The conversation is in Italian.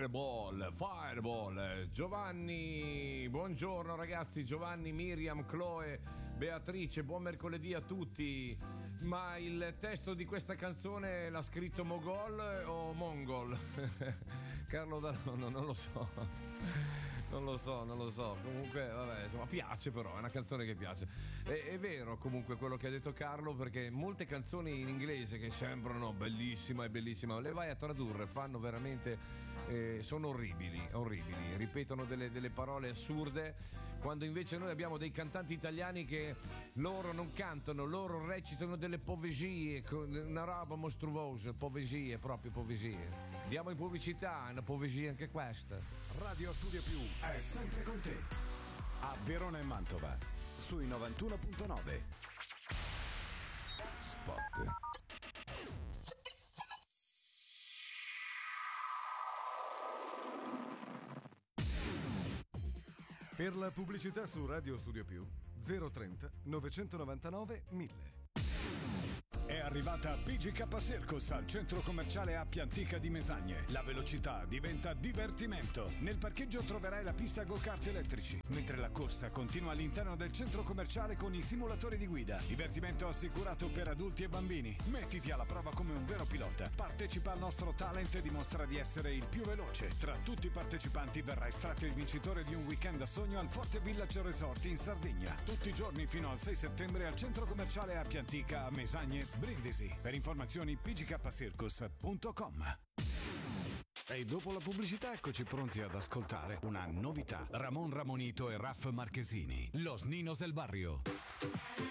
Fireball. Giovanni, buongiorno ragazzi, Giovanni, Miriam, Chloe, Beatrice, buon mercoledì a tutti. Ma il testo di questa canzone l'ha scritto Mogol o Mongol? Carlo Darono, non lo so. Non lo so. Comunque, vabbè, insomma, piace però, è una canzone che piace. È vero comunque quello che ha detto Carlo, perché molte canzoni in inglese che sembrano bellissima, le vai a tradurre, fanno veramente sono orribili, ripetono delle parole assurde, quando invece noi abbiamo dei cantanti italiani che loro non cantano, loro recitano delle poesie, una roba mostruosa, poesie. Diamo in pubblicità, una poesia anche questa. Radio Studio Più è sempre con te. A Verona e Mantova, sui 91.9. Spot. Per la pubblicità su Radio Studio Più 030 999 1000. È arrivata PGK Circus al centro commerciale Appia Antica di Mesagne. La velocità diventa divertimento. Nel parcheggio troverai la pista go-kart elettrici, mentre la corsa continua all'interno del centro commerciale con i simulatori di guida. Divertimento assicurato per adulti e bambini. Mettiti alla prova come un vero pilota. Partecipa al nostro talent e dimostra di essere il più veloce. Tra tutti i partecipanti verrà estratto il vincitore di un weekend a sogno al Forte Village Resort in Sardegna. Tutti i giorni fino al 6 settembre al centro commerciale Appia Antica a Mesagne, Brindisi. Per informazioni pgkcircus.com. E dopo la pubblicità eccoci pronti ad ascoltare una novità. Ramon Ramonito e Raff Marchesini, Los Ninos del Barrio.